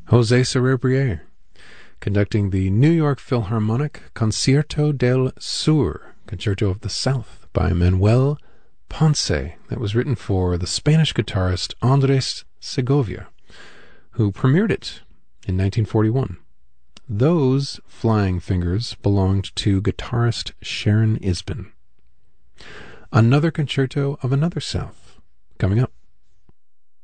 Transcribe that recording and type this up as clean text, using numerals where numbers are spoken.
José Cerebrier, conducting the New York Philharmonic Concierto del Sur, Concerto of the South, by Manuel Ponce, that was written for the Spanish guitarist Andrés Segovia, who premiered it in 1941. Those flying fingers belonged to guitarist Sharon Isbin. Another concerto of another South, coming up.